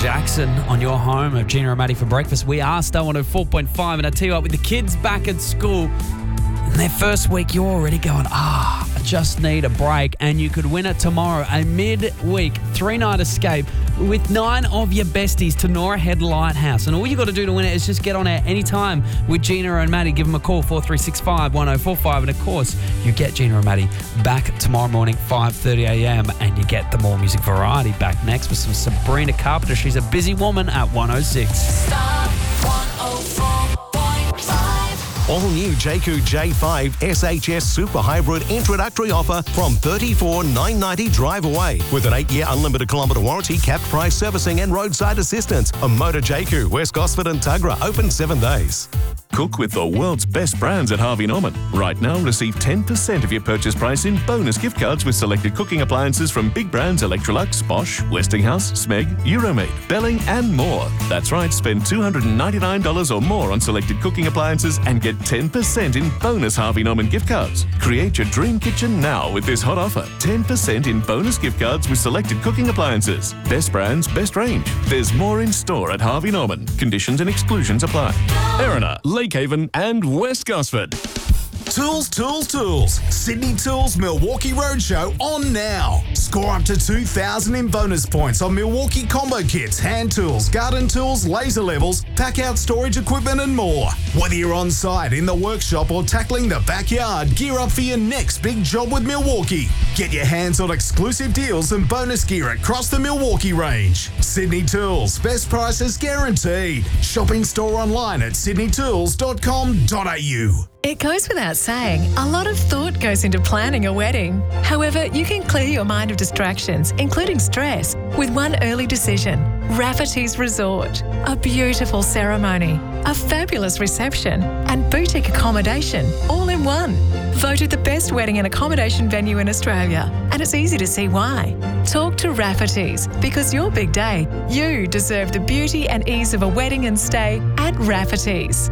Jackson on your home of Gina and Maddie for breakfast. We are Star 104.5, and I tell you what, with the kids back at school, in their first week, you're already going, I just need a break. And you could win it tomorrow, a midweek 3-night escape with 9 of your besties to Nora Head Lighthouse. And all you got to do to win it is just get on air anytime with Gina and Maddie. Give them a call, 4365 1045. And of course, you get Gina and Maddie back tomorrow morning, 5:30 a.m. And you get the More Music Variety back next with some Sabrina Carpenter. She's a busy woman at 106. Star 104.5. All new Jayco J5 SHS Super Hybrid introductory offer from $34,990 drive away with an 8-year unlimited kilometre warranty, capped price servicing and roadside assistance. A Motor Jayco, West Gosford and Tuggerah, open 7 days. Cook with the world's best brands at Harvey Norman. Right now, receive 10% of your purchase price in bonus gift cards with selected cooking appliances from big brands Electrolux, Bosch, Westinghouse, Smeg, Euromaid, Belling and more. That's right, spend $299 or more on selected cooking appliances and get 10% in bonus Harvey Norman gift cards. Create your dream kitchen now with this hot offer. 10% in bonus gift cards with selected cooking appliances. Best brands, best range. There's more in store at Harvey Norman. Conditions and exclusions apply. Erina, Lakehaven and West Gosford. Tools, Tools, Tools. Sydney Tools Milwaukee Roadshow on now. Score up to 2,000 in bonus points on Milwaukee combo kits, hand tools, garden tools, laser levels, pack out storage equipment and more. Whether you're on site, in the workshop or tackling the backyard, gear up for your next big job with Milwaukee. Get your hands on exclusive deals and bonus gear across the Milwaukee range. Sydney Tools, best prices guaranteed. Shop in store online at sydneytools.com.au. It goes without saying, a lot of thought goes into planning a wedding. However, you can clear your mind of distractions, including stress, with one early decision. Rafferty's Resort. A beautiful ceremony, a fabulous reception, and boutique accommodation, all in one. Voted the best wedding and accommodation venue in Australia, and it's easy to see why. Talk to Rafferty's, because your big day, you deserve the beauty and ease of a wedding and stay at Rafferty's.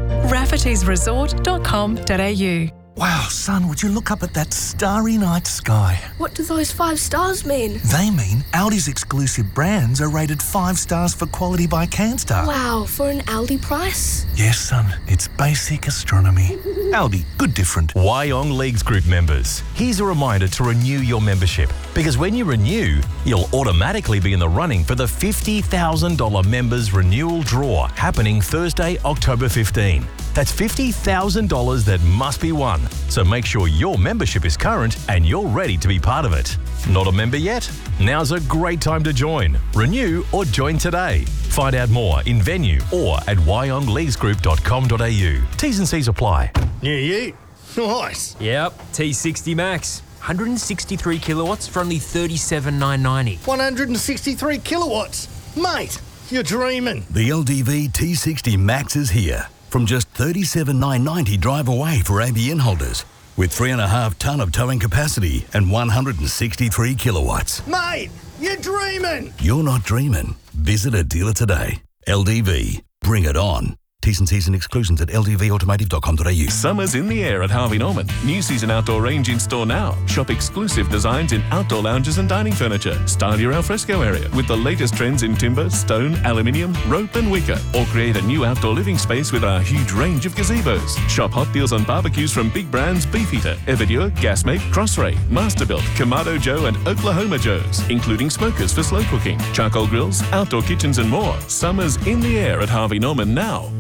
raffertysresort.com.au. Wow, son, would you look up at that starry night sky? What do those 5 stars mean? They mean Aldi's exclusive brands are rated 5 stars for quality by Canstar. Wow, for an Aldi price? Yes, son, it's basic astronomy. Aldi, good different. Wyong Leagues Group members, here's a reminder to renew your membership, because when you renew, you'll automatically be in the running for the $50,000 members renewal draw happening Thursday, October 15. That's $50,000 that must be won. So make sure your membership is current and you're ready to be part of it. Not a member yet? Now's a great time to join. Renew or join today. Find out more in venue or at wyongleaguesgroup.com.au. T's and C's apply. Yeah, yeah. Nice. Yep, T60 Max. 163 kilowatts for only $37,990. 163 kilowatts. Mate, you're dreaming. The LDV T60 Max is here. From just $37,990 drive away for ABN holders. With 3.5 tonne of towing capacity and 163 kilowatts. Mate, you're dreaming. You're not dreaming. Visit a dealer today. LDV. Bring it on. T's and C's and exclusions at ldvautomotive.com.au. Summer's in the air at Harvey Norman. New season outdoor range in store now. Shop exclusive designs in outdoor lounges and dining furniture. Style your alfresco area with the latest trends in timber, stone, aluminium, rope and wicker. Or create a new outdoor living space with our huge range of gazebos. Shop hot deals on barbecues from big brands Beefeater, Everdure, Gasmate, Crossray, Masterbuilt, Kamado Joe and Oklahoma Joe's, including smokers for slow cooking, charcoal grills, outdoor kitchens and more. Summer's in the air at Harvey Norman now.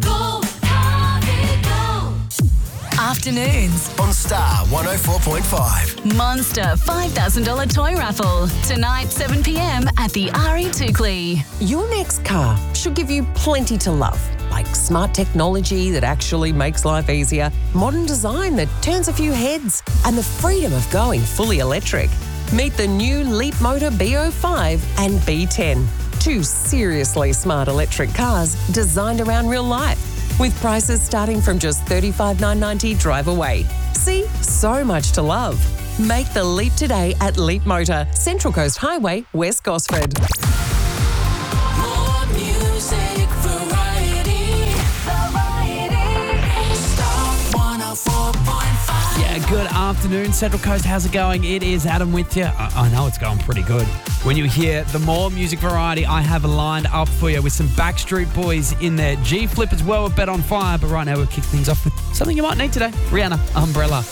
Afternoons On Star 104.5. Monster $5,000 toy raffle. Tonight, 7 p.m. at the RE Tukley. Your next car should give you plenty to love, like smart technology that actually makes life easier, modern design that turns a few heads, and the freedom of going fully electric. Meet the new Leap Motor B05 and B10. 2 seriously smart electric cars designed around real life, with prices starting from just $35,990 drive away. See, so much to love. Make the leap today at Leap Motor, Central Coast Highway, West Gosford. More music, variety. Star 104.5. Yeah, good afternoon. afternoon, Central Coast. How's it going? It is Adam with you. I know it's going pretty good. When you hear the more music variety I have lined up for you with some Backstreet Boys in there. G-Flip as well with Bet on Fire. But right now we'll kick things off with something you might need today. Rihanna, Umbrella.